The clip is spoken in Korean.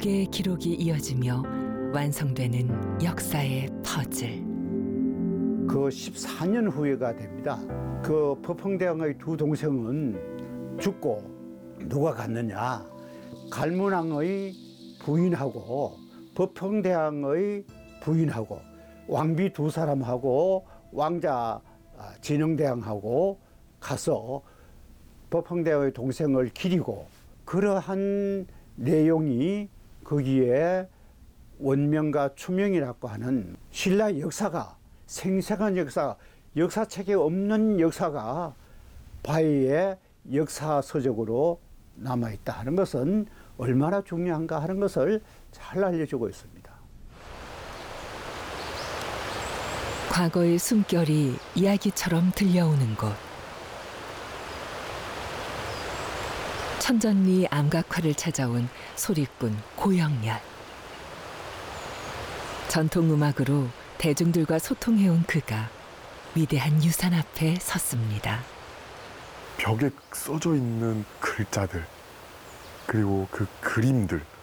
개의 기록이 이어지며 완성되는 역사의 퍼즐. 그 14년 후회가 됩니다. 그 법흥대왕의 두 동생은 죽고 누가 갔느냐? 갈문왕의 부인하고 법흥대왕의 부인하고 왕비 두 사람하고 왕자 진흥대왕하고 가서 법흥대왕의 동생을 기리고, 그러한 내용이 거기에 원명과 추명이라고 하는 신라의 역사가, 생생한 역사, 역사책에 없는 역사가 바위의 역사서적으로 남아있다 하는 것은 얼마나 중요한가 하는 것을 잘 알려주고 있습니다. 과거의 숨결이 이야기처럼 들려오는 곳. 천전리 암각화를 찾아온 소리꾼 고영렬. 전통음악으로 대중들과 소통해온 그가 위대한 유산 앞에 섰습니다. 벽에 써져 있는 글자들, 그리고 그 그림들,